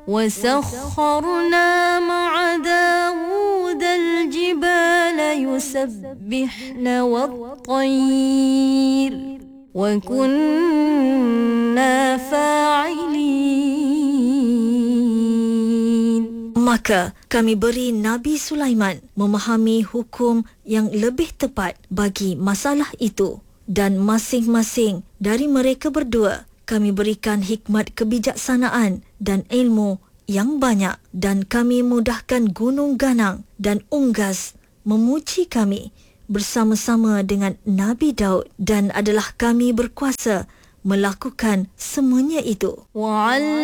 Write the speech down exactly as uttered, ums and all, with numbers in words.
وسخرنا مع داود الجبال يسبحن والطير وكنا فاعلين. Maka kami beri Nabi Sulaiman memahami hukum yang lebih tepat bagi masalah itu, dan masing-masing dari mereka berdua kami berikan hikmat kebijaksanaan dan ilmu yang banyak, dan kami mudahkan gunung ganang dan unggas memuji kami bersama-sama dengan Nabi Daud, dan adalah kami berkuasa melakukan semuanya itu.